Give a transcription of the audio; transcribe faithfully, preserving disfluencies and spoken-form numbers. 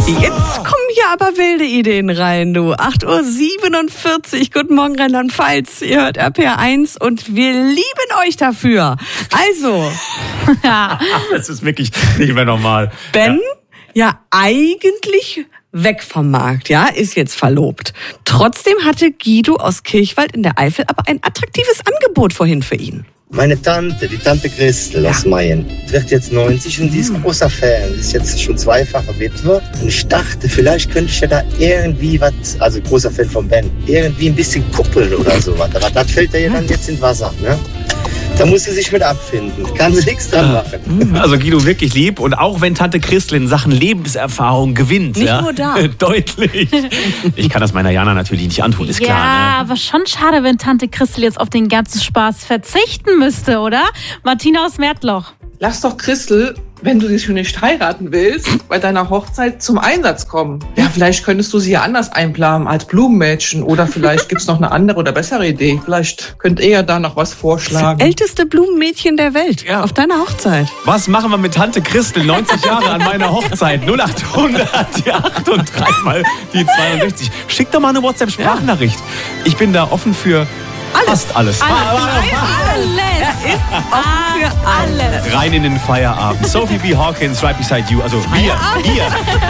Jetzt kommen hier aber wilde Ideen rein, du. acht Uhr siebenundvierzig. Guten Morgen, Rheinland-Pfalz. Ihr hört R P R eins und wir lieben euch dafür. Also. Ja. Das ist wirklich nicht mehr normal. Ben, ja, ja eigentlich weg vom Markt, ja, ist jetzt verlobt. Trotzdem hatte Guido aus Kirchwald in der Eifel aber ein attraktives Angebot vorhin für ihn. Meine Tante, die Tante Christel ja. aus Mayen, wird jetzt neunzig und die ist großer Fan. Die ist jetzt schon zweifache Witwe. Und ich dachte, vielleicht könnte ich ja da irgendwie was, also großer Fan von Ben, irgendwie ein bisschen kuppeln oder sowas. Aber das fällt ja dann jetzt ins Wasser, ne? Da muss sie sich mit abfinden. Kann sie nichts dran machen. Also Guido wirklich lieb. Und auch wenn Tante Christel in Sachen Lebenserfahrung gewinnt. Nicht ja, nur da. Deutlich. Ich kann das meiner Jana natürlich nicht antun, ist ja, klar. Ja, ne? aber schon schade, wenn Tante Christel jetzt auf den ganzen Spaß verzichten müsste, oder? Martina aus Märtloch. Lass doch Christel, wenn du sie schon nicht heiraten willst, bei deiner Hochzeit zum Einsatz kommen. Ja, vielleicht könntest du sie ja anders einplanen als Blumenmädchen. Oder vielleicht gibt's noch eine andere oder bessere Idee. Vielleicht könnt ihr ja da noch was vorschlagen. Das älteste Blumenmädchen der Welt. Ja. Auf deiner Hochzeit. Was machen wir mit Tante Christel, neunzig Jahre an meiner Hochzeit? null achthundert, die acht und dreimal die zweiundsechzig. Schick doch mal eine WhatsApp-Sprachnachricht. Ich bin da offen für alles. Fast alles. Alles. Alles. Er ist offen für alles. Rein in den Feierabend. Sophie B. Hawkins, right beside you. Also wir, ihr.